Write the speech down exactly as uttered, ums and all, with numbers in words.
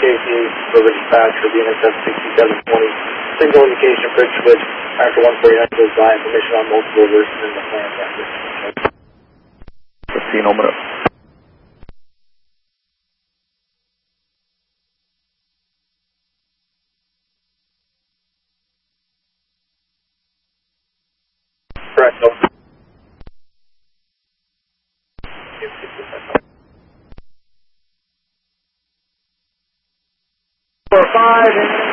K C over dispatch for B N S F sixty-seven twenty. Single indication bridge switch after one forty-nine goes by. Information on multiple versions in the plan record. Let's see, número. Correct. Four five.